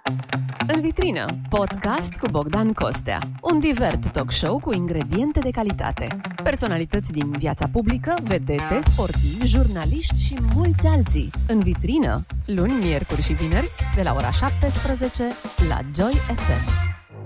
În vitrină, podcast cu Bogdan Costea. Un divert talk show cu ingrediente de calitate. Personalități din viața publică, vedete, sportivi, jurnaliști și mulți alții. În vitrină, luni, miercuri și vineri, de la ora 17 la Joy FM.